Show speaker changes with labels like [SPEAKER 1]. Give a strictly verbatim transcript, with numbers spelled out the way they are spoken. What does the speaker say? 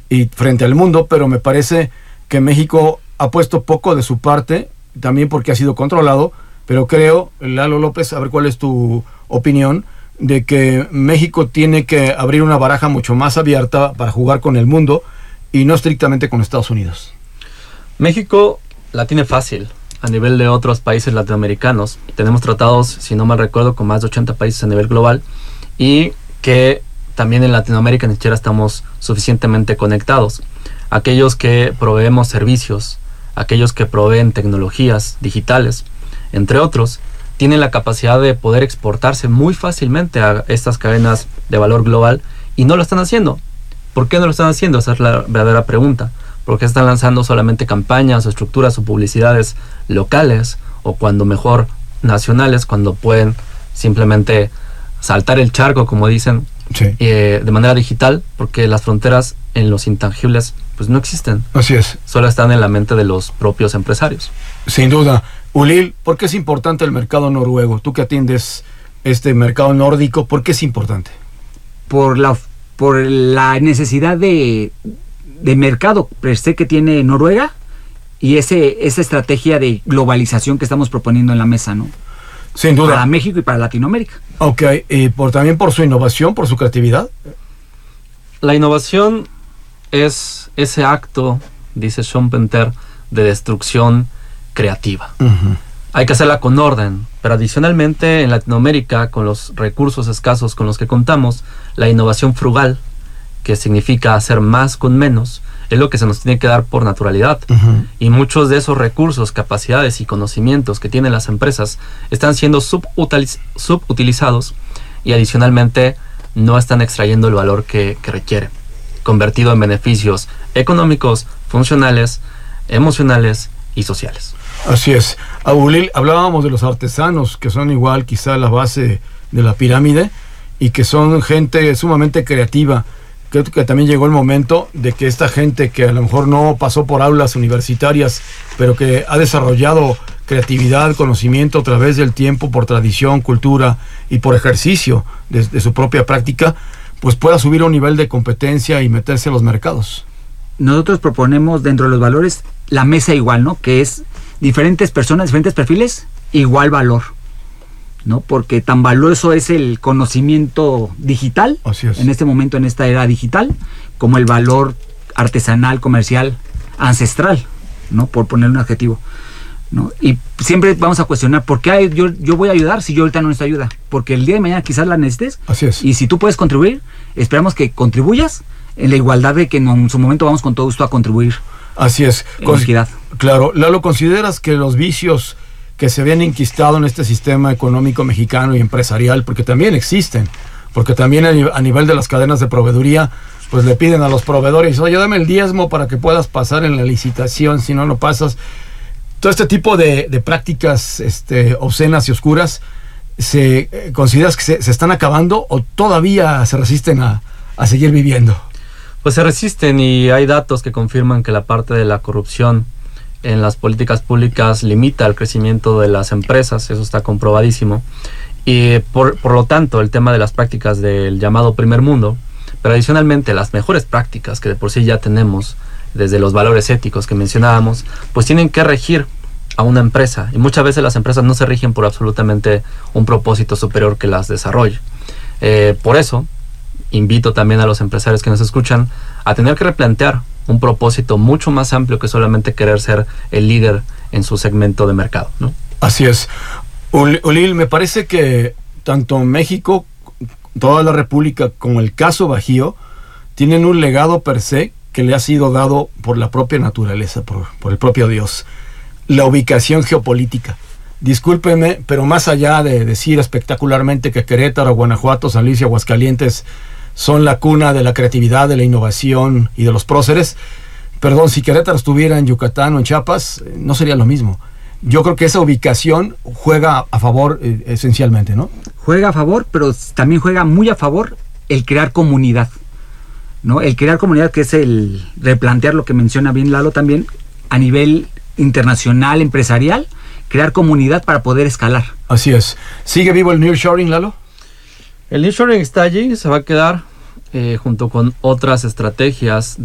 [SPEAKER 1] y frente al mundo, pero me parece que México ha puesto poco de su parte, también porque ha sido controlado, pero creo, Lalo López, a ver cuál es tu opinión, de que México tiene que abrir una baraja mucho más abierta para jugar con el mundo y no estrictamente con Estados Unidos.
[SPEAKER 2] México la tiene fácil a nivel de otros países latinoamericanos. Tenemos tratados, si no mal recuerdo, con más de ochenta países a nivel global, y que también en Latinoamérica ni siquiera estamos suficientemente conectados. Aquellos que proveemos servicios, aquellos que proveen tecnologías digitales, entre otros, tienen la capacidad de poder exportarse muy fácilmente a estas cadenas de valor global y no lo están haciendo. ¿Por qué no lo están haciendo? Esa es la verdadera pregunta. ¿Por qué están lanzando solamente campañas o estructuras o publicidades locales, o cuando mejor nacionales, cuando pueden simplemente saltar el charco, como dicen, sí. eh, de manera digital? Porque las fronteras en los intangibles pues no existen.
[SPEAKER 1] Así es.
[SPEAKER 2] Solo están en la mente de los propios empresarios.
[SPEAKER 1] Sin duda. Ulil, ¿por qué es importante el mercado noruego? Tú que atiendes este mercado nórdico, ¿por qué es importante?
[SPEAKER 3] Por la, por la necesidad de, de mercado per se que tiene Noruega y ese, esa estrategia de globalización que estamos proponiendo en la mesa, ¿no?
[SPEAKER 1] Sin duda.
[SPEAKER 3] Para México y para Latinoamérica.
[SPEAKER 1] Ok, y por, también por su innovación, por su creatividad.
[SPEAKER 2] La innovación es ese acto, dice Schumpeter, de destrucción creativa. Uh-huh. Hay que hacerla con orden, pero adicionalmente en Latinoamérica, con los recursos escasos con los que contamos, la innovación frugal, que significa hacer más con menos, es lo que se nos tiene que dar por naturalidad. Uh-huh. Y muchos de esos recursos, capacidades y conocimientos que tienen las empresas están siendo subutiliz- subutilizados y adicionalmente no están extrayendo el valor que, que requiere, convertido en beneficios económicos, funcionales, emocionales y sociales.
[SPEAKER 1] Así es. Ulil, hablábamos de los artesanos, que son igual quizá la base de la pirámide y que son gente sumamente creativa. Creo que también llegó el momento de que esta gente que a lo mejor no pasó por aulas universitarias, pero que ha desarrollado creatividad, conocimiento a través del tiempo, por tradición, cultura y por ejercicio de, de su propia práctica, pues pueda subir a un nivel de competencia y meterse a los mercados.
[SPEAKER 3] Nosotros proponemos dentro de los valores la mesa igual, ¿no? Que es diferentes personas, diferentes perfiles, igual valor, ¿no? Porque tan valioso es el conocimiento digital,
[SPEAKER 1] así es,
[SPEAKER 3] en este momento, en esta era digital, como el valor artesanal, comercial, ancestral, ¿no? Por poner un adjetivo, ¿no? Y siempre vamos a cuestionar ¿por qué yo, yo voy a ayudar si yo ahorita no necesito ayuda? Porque el día de mañana quizás la necesites.
[SPEAKER 1] Así es.
[SPEAKER 3] Y si tú puedes contribuir, esperamos que contribuyas en la igualdad de que en su momento vamos con todo gusto a contribuir.
[SPEAKER 1] Así es.
[SPEAKER 3] Con equidad.
[SPEAKER 1] Claro. Lalo, ¿consideras que los vicios que se habían enquistado en este sistema económico mexicano y empresarial, porque también existen, porque también a nivel de las cadenas de proveeduría, pues le piden a los proveedores, oye, dame el diezmo para que puedas pasar en la licitación, si no, no pasas? Todo este tipo de, de prácticas este, obscenas y oscuras, ¿se eh, consideras que se, se están acabando o todavía se resisten a, a seguir viviendo?
[SPEAKER 2] Pues se resisten, y hay datos que confirman que la parte de la corrupción en las políticas públicas limita el crecimiento de las empresas. Eso está comprobadísimo. Y por, por lo tanto, el tema de las prácticas del llamado primer mundo, pero adicionalmente las mejores prácticas que de por sí ya tenemos, desde los valores éticos que mencionábamos, pues tienen que regir a una empresa. Y muchas veces las empresas no se rigen por absolutamente un propósito superior que las desarrolle. Eh, por eso, invito también a los empresarios que nos escuchan a tener que replantear un propósito mucho más amplio que solamente querer ser el líder en su segmento de mercado, ¿no?
[SPEAKER 1] Así es. Ulil, me parece que tanto México, toda la República, como el caso Bajío, tienen un legado per se que le ha sido dado por la propia naturaleza, por, por el propio Dios. La ubicación geopolítica. Discúlpeme, pero más allá de decir espectacularmente que Querétaro, Guanajuato, San Luis y Aguascalientes son la cuna de la creatividad, de la innovación y de los próceres, perdón, si Querétaro estuviera en Yucatán o en Chiapas, no sería lo mismo. Yo creo que esa ubicación juega a favor eh, esencialmente, ¿no?
[SPEAKER 3] Juega a favor, pero también juega muy a favor el crear comunidad, ¿no? El crear comunidad, que es el replantear lo que menciona bien Lalo también, a nivel internacional, empresarial, crear comunidad para poder escalar.
[SPEAKER 1] Así es. ¿Sigue vivo el nearshoring, Lalo?
[SPEAKER 2] El nearshoring está allí, se va a quedar eh, junto con otras estrategias